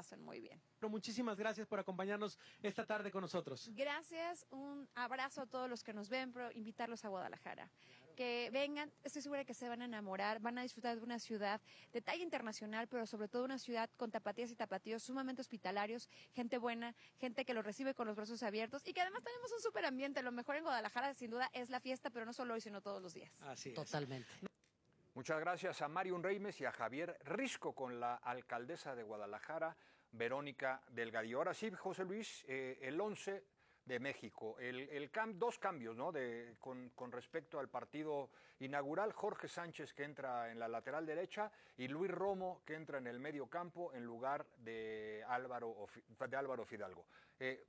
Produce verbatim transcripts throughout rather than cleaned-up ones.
hacen muy bien. Muchísimas gracias por acompañarnos esta tarde con nosotros. Gracias, un abrazo a todos los que nos ven, pero invitarlos a Guadalajara. Que vengan, estoy segura que se van a enamorar, van a disfrutar de una ciudad de talla internacional, pero sobre todo una ciudad con tapatías y tapatíos sumamente hospitalarios, gente buena, gente que los recibe con los brazos abiertos y que además tenemos un súper ambiente. Lo mejor en Guadalajara, sin duda, es la fiesta, pero no solo hoy, sino todos los días. Así es. Totalmente. Muchas gracias a Mariun Reimes y a Javier Risco con la alcaldesa de Guadalajara, Verónica Delgadillo. Ahora sí, José Luis, eh, el once de México. El, el cam, dos cambios, ¿no? De, con, con respecto al partido inaugural. Jorge Sánchez, que entra en la lateral derecha, y Luis Romo, que entra en el medio campo en lugar de Álvaro, de Álvaro Fidalgo. Eh,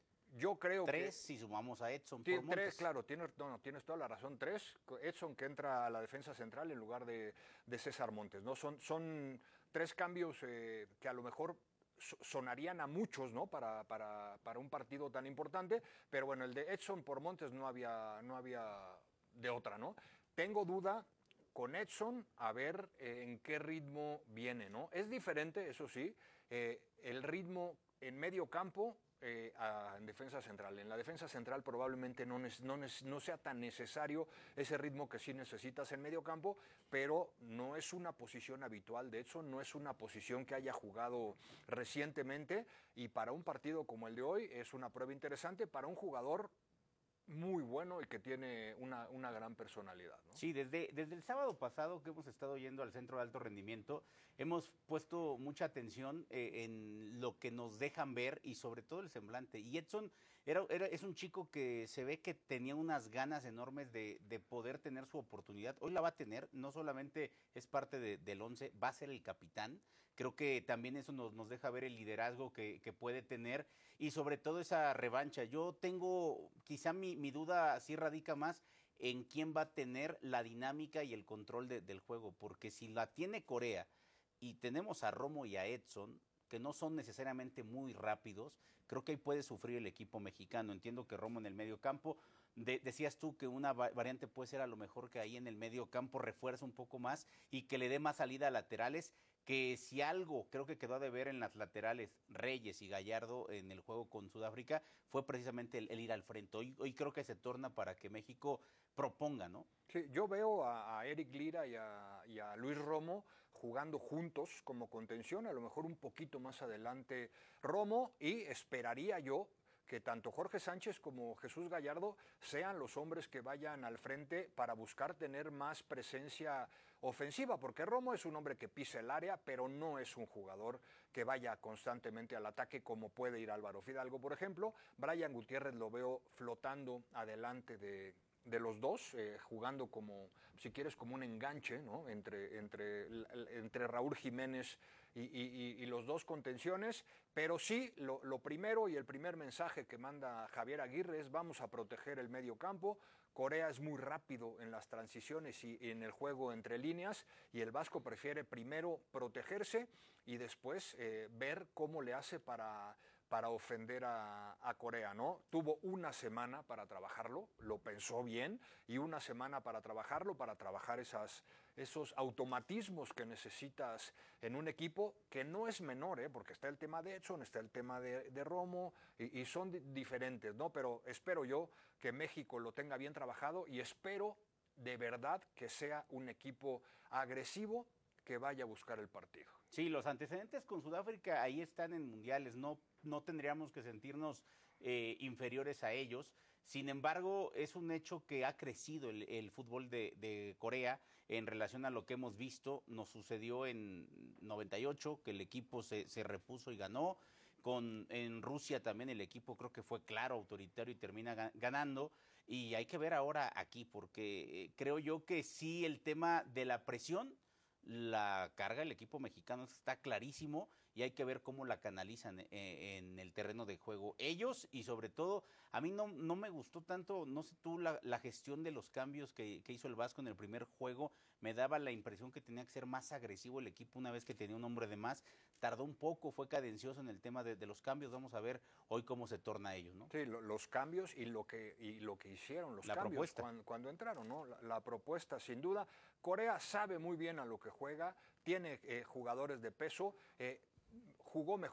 Yo creo tres, que... si sumamos a Edson Tiene, por Montes. Tres, claro, tienes, no, no, tienes toda la razón. Tres, Edson que entra a la defensa central en lugar de, de César Montes, ¿no? Son, son tres cambios eh, que a lo mejor sonarían a muchos, ¿no? Para, para, para un partido tan importante, pero bueno, el de Edson por Montes no había, no había de otra, ¿no? Tengo duda con Edson a ver eh, en qué ritmo viene, ¿no? Es diferente, eso sí, eh, el ritmo en medio campo Eh, a, en defensa central. En la defensa central probablemente no, no, no sea tan necesario ese ritmo que sí necesitas en medio campo, pero no es una posición habitual. De hecho, no es una posición que haya jugado recientemente, y para un partido como el de hoy es una prueba interesante para un jugador muy bueno y que tiene una, una gran personalidad, ¿no? Sí, desde, desde el sábado pasado que hemos estado yendo al Centro de Alto Rendimiento, hemos puesto mucha atención eh, en lo que nos dejan ver y sobre todo el semblante. Y Edson era, era, es un chico que se ve que tenía unas ganas enormes de, de poder tener su oportunidad. Hoy la va a tener, no solamente es parte de, del once, va a ser el capitán. Creo que también eso nos, nos deja ver el liderazgo que, que puede tener y sobre todo esa revancha. Yo tengo quizá mi Mi duda sí radica más en quién va a tener la dinámica y el control de, del juego, porque si la tiene Corea y tenemos a Romo y a Edson, que no son necesariamente muy rápidos, creo que ahí puede sufrir el equipo mexicano. Entiendo que Romo en el medio campo, de, decías tú que una variante puede ser a lo mejor que ahí en el medio campo refuerza un poco más y que le dé más salida a laterales, que si algo creo que quedó a deber en las laterales Reyes y Gallardo en el juego con Sudáfrica fue precisamente el, el ir al frente. Hoy, hoy creo que se torna para que México proponga, ¿no? Sí, yo veo a, a Eric Lira y a, y a Luis Romo jugando juntos como contención, a lo mejor un poquito más adelante Romo, y esperaría yo que tanto Jorge Sánchez como Jesús Gallardo sean los hombres que vayan al frente para buscar tener más presencia ofensiva, porque Romo es un hombre que pisa el área, pero no es un jugador que vaya constantemente al ataque como puede ir Álvaro Fidalgo, por ejemplo. Brian Gutiérrez lo veo flotando adelante de... de los dos, eh, jugando como, si quieres, como un enganche, ¿no? Entre, entre, entre Raúl Jiménez y, y, y los dos contenciones, pero sí, lo, lo primero y el primer mensaje que manda Javier Aguirre es: vamos a proteger el medio campo. Corea es muy rápido en las transiciones y, y en el juego entre líneas, y el vasco prefiere primero protegerse y después eh, ver cómo le hace para... para ofender a, a Corea, ¿no? Tuvo una semana para trabajarlo, lo pensó bien, y una semana para trabajarlo, para trabajar esas, esos automatismos que necesitas en un equipo que no es menor, ¿eh? Porque está el tema de Edson, está el tema de, de Romo, y, y son di- diferentes, ¿no? Pero espero yo que México lo tenga bien trabajado, y espero de verdad que sea un equipo agresivo que vaya a buscar el partido. Sí, los antecedentes con Sudáfrica ahí están en mundiales, no, no tendríamos que sentirnos eh, inferiores a ellos. Sin embargo, es un hecho que ha crecido el, el fútbol de, de Corea en relación a lo que hemos visto. Nos sucedió en noventa y ocho, que el equipo se, se repuso y ganó. Con, en Rusia también el equipo creo que fue claro, autoritario y termina ganando. Y hay que ver ahora aquí, porque eh, creo yo que sí el tema de la presión la carga el equipo mexicano, está clarísimo, y hay que ver cómo la canalizan en, en el terreno de juego ellos, y sobre todo a mí no, no me gustó tanto, no sé tú, la, la gestión de los cambios que, que hizo el Vasco en el primer juego. Me daba la impresión que tenía que ser más agresivo el equipo una vez que tenía un hombre de más. Tardó un poco, fue cadencioso en el tema de, de los cambios. Vamos a ver hoy cómo se torna ellos, ¿no? Sí, lo, los cambios y lo que y lo que hicieron los la cambios propuesta. Cuando, cuando entraron, ¿no? La, la propuesta, sin duda. Corea sabe muy bien a lo que juega, tiene eh, jugadores de peso, eh, jugó mejor